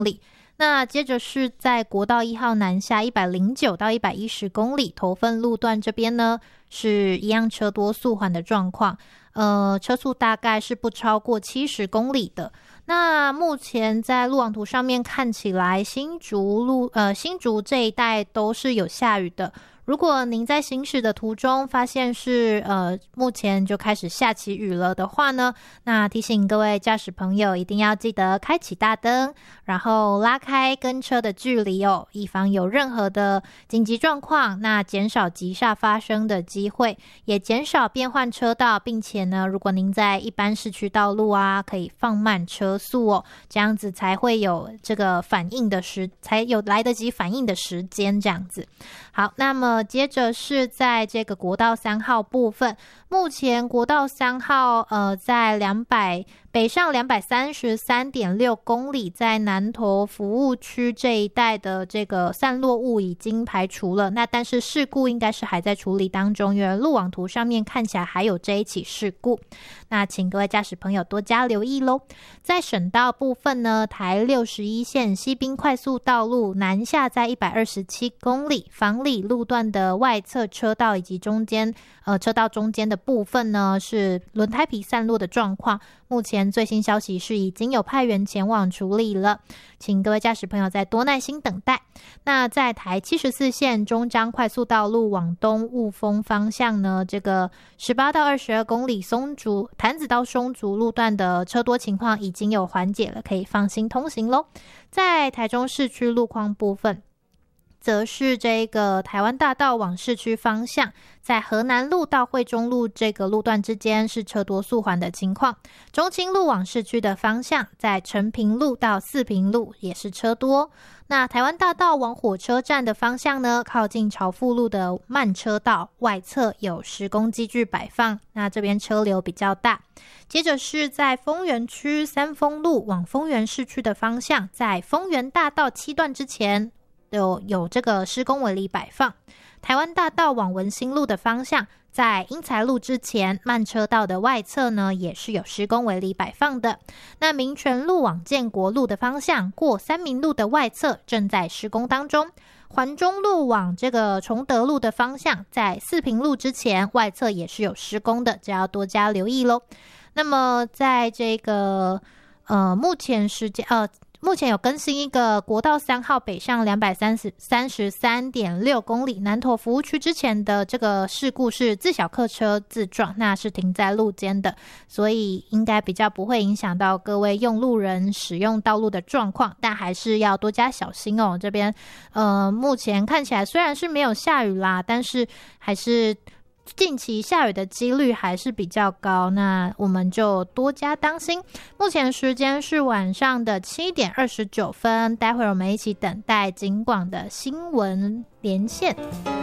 里。那接着是在国道1号南下109到110公里头份路段这边呢，是一样车多速缓的状况，车速大概是不超过70公里的。那目前在路网图上面看起来，新竹这一带都是有下雨的。如果您在行驶的途中发现是目前就开始下起雨了的话呢，那提醒各位驾驶朋友一定要记得开启大灯，然后拉开跟车的距离哦，以防有任何的紧急状况，那减少急刹发生的机会，也减少变换车道，并且呢，如果您在一般市区道路啊，可以放慢车速哦，这样子才会有这个才有来得及反应的时间这样子。好，那么接着是在这个国道3号部分，目前国道3号在北上233.6公里，在南投服务区这一带的这个散落物已经排除了，那但是事故应该是还在处理当中，因为路网图上面看起来还有这一起事故，那请各位驾驶朋友多加留意咯。在省道部分呢，台61线西滨快速道路南下在127公里，房里路段的外侧车道以及车道中间的部分呢，是轮胎皮散落的状况，目前最新消息是已经有派员前往处理了，请各位驾驶朋友再多耐心等待。那在台74线中彰快速道路往东雾峰方向呢，这个18到22公里潭子到松竹路段的车多情况已经有缓解了，可以放心通行咯。在台中市区路况部分，则是这个台湾大道往市区方向，在河南路到惠中路这个路段之间是车多速缓的情况。中清路往市区的方向，在成平路到四平路也是车多。那台湾大道往火车站的方向呢，靠近朝富路的慢车道外侧有施工机具摆放，那这边车流比较大。接着是在丰原区三丰路往丰原市区的方向，在丰原大道7段之前有这个施工围篱摆放。台湾大道往文心路的方向，在英才路之前慢车道的外侧呢，也是有施工围篱摆放的。那民权路往建国路的方向，过三民路的外侧正在施工当中。环中路往这个崇德路的方向，在四平路之前外侧也是有施工的，这要多加留意咯。那么在这个目前有更新一个国道3号北上233.6公里南投服务区之前的这个事故是自小客车自撞，那是停在路肩的，所以应该比较不会影响到各位用路人使用道路的状况，但还是要多加小心哦。这边目前看起来虽然是没有下雨啦，但是还是近期下雨的几率还是比较高，那我们就多加当心。目前时间是晚上的7点29分，待会儿我们一起等待警广的新闻连线。